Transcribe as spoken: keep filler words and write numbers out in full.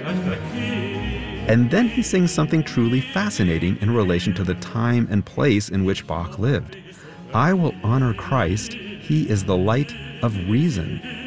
And then he sings something truly fascinating in relation to the time and place in which Bach lived. I will honor Christ. He is the light of reason.